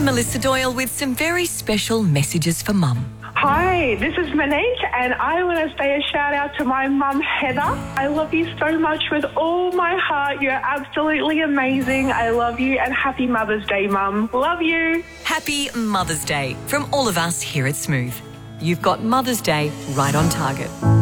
I'm Melissa Doyle with some very special messages for Mum. Hi, this is Monique, and I want to say a shout out to my mum, Heather. I love you so much with all my heart. You're absolutely amazing. I love you, and happy Mother's Day, Mum. Love you. Happy Mother's Day from all of us here at Smooth. You've got Mother's Day right on target.